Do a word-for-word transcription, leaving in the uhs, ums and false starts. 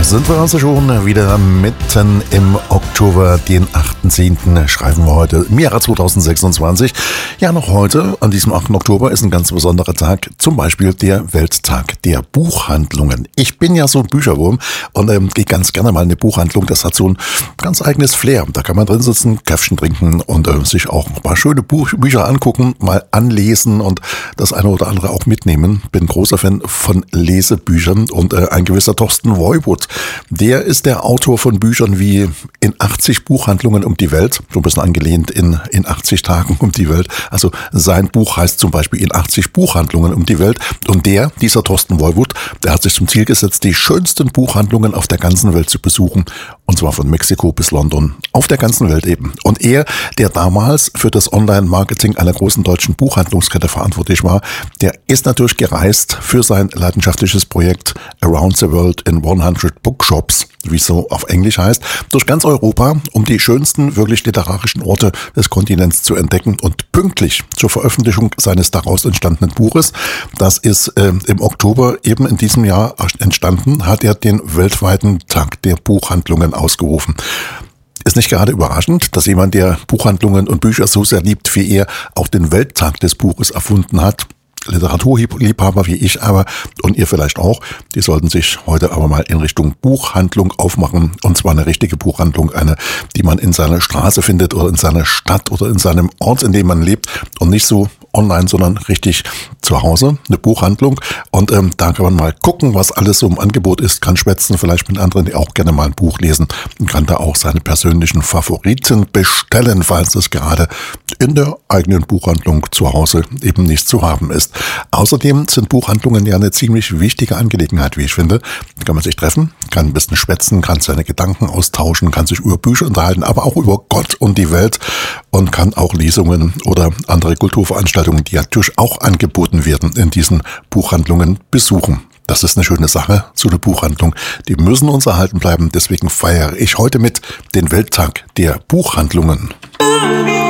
sind wir also schon wieder mitten im Oktober, den achten zehnten schreiben wir heute im Jahre zweitausendsechsundzwanzig. Ja, noch heute, an diesem achten Oktober, ist ein ganz besonderer Tag, zum Beispiel der Welttag der Buchhandlungen. Ich bin ja so ein Bücherwurm und ähm, gehe ganz gerne mal in eine Buchhandlung. Das hat so ein ganz eigenes Flair. Da kann man drin sitzen, Käffchen trinken und äh, sich auch ein paar schöne Buch Bücher angucken, mal anlesen und das eine oder andere auch mitnehmen. Bin großer Fan von Lesebüchern und äh, ein gewisser Thorsten Woiwod, der ist der Autor von Büchern wie In achtzig Buchhandlungen um die Welt, so ein bisschen angelehnt in, in achtzig Tagen um die Welt. Also sein Buch heißt zum Beispiel In achtzig Buchhandlungen um die Welt. Und der, dieser Thorsten Woiwod, der hat sich zum Ziel gesetzt, die schönsten Buchhandlungen auf der ganzen Welt zu besuchen. Und zwar von Mexiko bis London. Auf der ganzen Welt eben. Und er, der damals für das Online-Marketing einer großen deutschen Buchhandlungskette verantwortlich war, der ist natürlich gereist für sein leidenschaftliches Projekt Around the World in hundert Bookshops, wie es so auf Englisch heißt, durch ganz Europa, um die schönsten, wirklich literarischen Orte des Kontinents zu entdecken und pünktlich zur Veröffentlichung seines daraus entstandenen Buches, das ist äh, im Oktober eben in diesem Jahr entstanden, hat er den weltweiten Tag der Buchhandlungen ausgerufen. Ist nicht gerade überraschend, dass jemand, der Buchhandlungen und Bücher so sehr liebt wie er, auch den Welttag des Buches erfunden hat. Literaturliebhaber wie ich aber und ihr vielleicht auch, die sollten sich heute aber mal in Richtung Buchhandlung aufmachen, und zwar eine richtige Buchhandlung, eine, die man in seiner Straße findet oder in seiner Stadt oder in seinem Ort, in dem man lebt, und nicht so online, sondern richtig zu Hause, eine Buchhandlung. Und ähm, da kann man mal gucken, was alles so im Angebot ist, kann schwätzen, vielleicht mit anderen, die auch gerne mal ein Buch lesen, und kann da auch seine persönlichen Favoriten bestellen, falls es gerade in der eigenen Buchhandlung zu Hause eben nicht zu haben ist. Außerdem sind Buchhandlungen ja eine ziemlich wichtige Angelegenheit, wie ich finde. Da kann man sich treffen, kann ein bisschen schwätzen, kann seine Gedanken austauschen, kann sich über Bücher unterhalten, aber auch über Gott und die Welt, und kann auch Lesungen oder andere Kulturveranstaltungen, die natürlich auch angeboten werden, in diesen Buchhandlungen besuchen. Das ist eine schöne Sache, so eine Buchhandlung. Die müssen uns erhalten bleiben. Deswegen feiere ich heute mit den Welttag der Buchhandlungen.